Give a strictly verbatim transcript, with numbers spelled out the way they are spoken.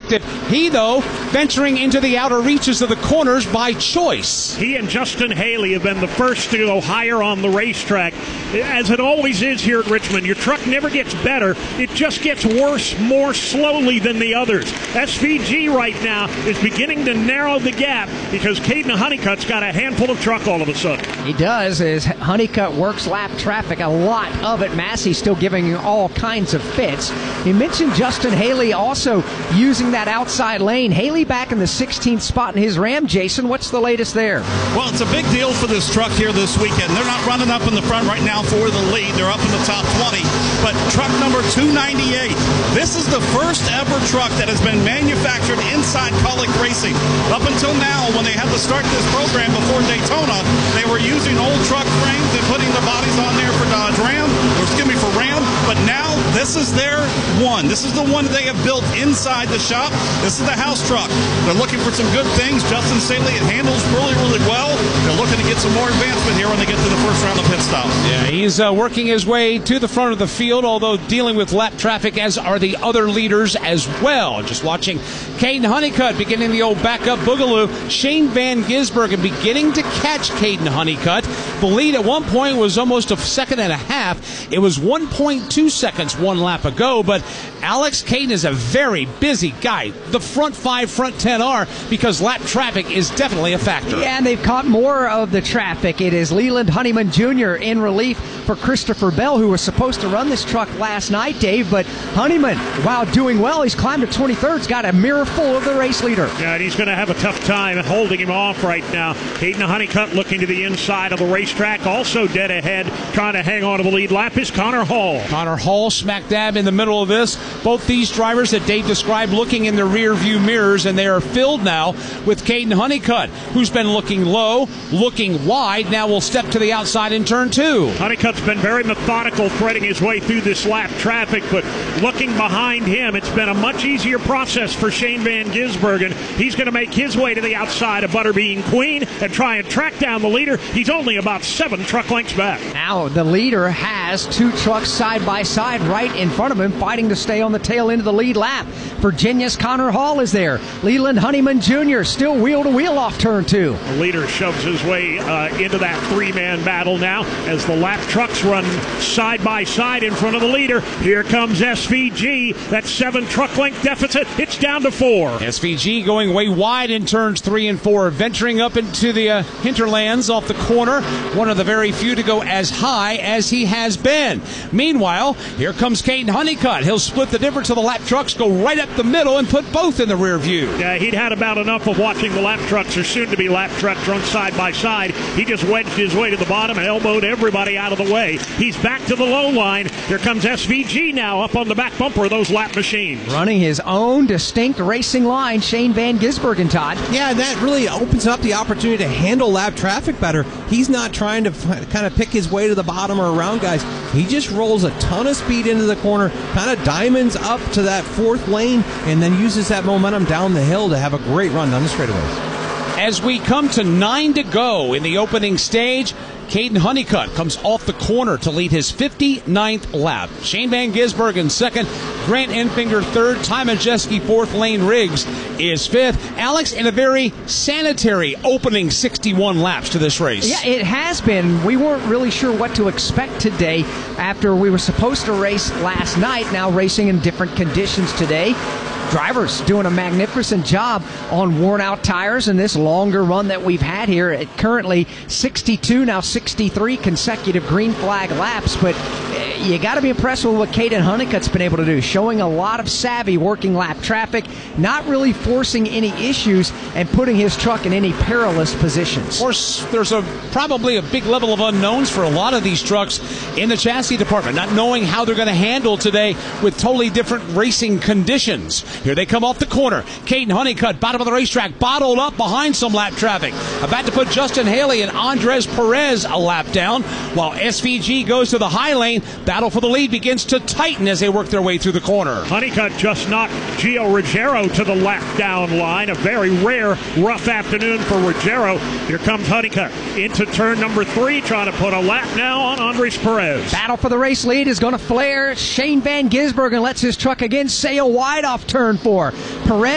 expected. He, though, venturing into the outer reaches of the corners by choice. He and Justin Haley have been the first to go higher on the racetrack. As it always is here at Richmond, your truck never gets better. It just gets worse more slowly than the others. S V G right now is beginning to narrow the gap because Caden Honeycutt's got a handful of truck all of a sudden. He does, as Honeycutt works lap traffic, a lot of it. Massey still giving all kinds of fits. You mentioned Justin Haley also using that outside lane. Haley back in the sixteenth spot in his Ram. Jason, what's the latest there? Well, it's a big deal for this truck here this weekend. They're not running up in the front right now for the lead. They're up in the top twenty. But truck number two ninety-eight, this is the first ever truck that has been manufactured inside Kaulig Racing. Up until now, when they had to start this program before Daytona, they were using old truck frames and putting the bodies on there for Dodge Ram, or excuse me, for Ram. But now, this is their one. This is the one that they have built inside the shop. This is the house truck. They're looking for some good things. Justin Saley, it handles really, really well. They're looking to get some more advancement here when they get to the first round of pit stops. Yeah, he's uh, working his way to the front of the field, although dealing with lap traffic, as are the other leaders as well. Just watching Caden Honeycutt beginning the old backup boogaloo. Shane Van Gisbergen beginning to catch Caden Honeycutt. The lead at one point was almost a second and a half. It was one point two seconds one lap ago, but Alex, Caden is a very busy guy. The front five, front ten are, because lap traffic is definitely a factor. Yeah, and they've caught more of the traffic. It is Leland Honeyman Junior in relief for Christopher Bell, who was supposed to run this truck last night, Dave. But Honeyman, while doing well, he's climbed to twenty-third. He's got a mirror full of the race leader. Yeah, and he's going to have a tough time holding him off right now. Caden Honeycutt looking to the inside of the racetrack, also dead ahead, trying to hang on to the lead lap is Connor Hall. Connor Hall smack dab in the middle of this. Both these drivers that Dave described looking in the rear view mirrors, and they are filled now with Caden Honeycutt, who's been looking low, looking wide. Now will step to the outside in turn two. Honeycutt's been very methodical threading his way through this lap traffic, but looking behind him, it's been a much easier process for Shane Van Gisbergen. He's going to make his way to the outside of Butterbean Queen and try and track down the leader. He's only about seven truck lengths back. Now the leader has two trucks side by side right in front of him, fighting to stay on the tail end of the lead lap. Virginia's Connor Hall is there. Leland Honeyman Junior still wheel to wheel off turn two. The leader shoves his way uh, into that three-man battle now as the lap trucks run side by side in front of the leader. Here comes S V G. That seven truck length deficit, it's down to four. S V G going way wide in turns three and four, venturing up into the uh, hinterlands off the corner. One of the very few to go as high as he has been. Meanwhile, here comes Caden Honeycutt. He'll split the difference of the lap trucks, go right up the middle, and put both in the rear view. Yeah, he'd had about enough of watching the lap trucks, or soon to be lap trucks, run side by side. He just wedged his way to the bottom and elbowed everybody out of the way. He's back to the low line. Here comes S V G now up on the back bumper of those lap machines. Running his own distinct racing line, Shane Van Gisbergen, Todd. Yeah, and that really opens up the opportunity to handle lap traffic better. He's not trying to f- kind of pick his way to the bottom or around guys. He just rolls a ton of speed into the corner, kind of diamonds up to that fourth lane, and then uses that momentum down the hill to have a great run down the straightaways. As we come to nine to go in the opening stage, Caden Honeycutt comes off the corner to lead his fifty-ninth lap. Shane Van Gisbergen second, Grant Enfinger third, Ty Majeski fourth, Lane Riggs is fifth. Alex, in a very sanitary opening sixty-one laps to this race. Yeah, it has been. We weren't really sure what to expect today after we were supposed to race last night, now racing in different conditions today. Drivers doing a magnificent job on worn-out tires in this longer run that we've had here at currently sixty-two, now sixty-three consecutive green flag laps. But you got to be impressed with what Caden Honeycutt's been able to do, showing a lot of savvy working lap traffic, not really forcing any issues and putting his truck in any perilous positions. Of course, there's a probably a big level of unknowns for a lot of these trucks in the chassis department, not knowing how they're going to handle today with totally different racing conditions. Here they come off the corner. Caden Honeycutt, bottom of the racetrack, bottled up behind some lap traffic. About to put Justin Haley and Andres Perez a lap down, while S V G goes to the high lane. Battle for the lead begins to tighten as they work their way through the corner. Honeycutt just knocked Gio Ruggiero to the lap down line. A very rare, rough afternoon for Ruggiero. Here comes Honeycutt into turn number three, trying to put a lap now on Andres Perez. Battle for the race lead is going to flare. Shane Van Gisbergen lets his truck again sail wide off turn four. Perez